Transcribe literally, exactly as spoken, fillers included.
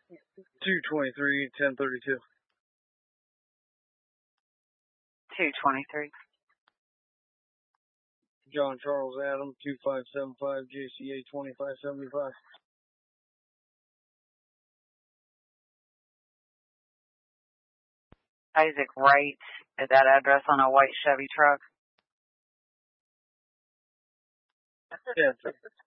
two twenty-three, ten thirty-two. two twenty-three. John Charles Adam, two five seven five, J C A twenty-five seventy-five. Isaac Wright at that address on a white Chevy truck. Yeah.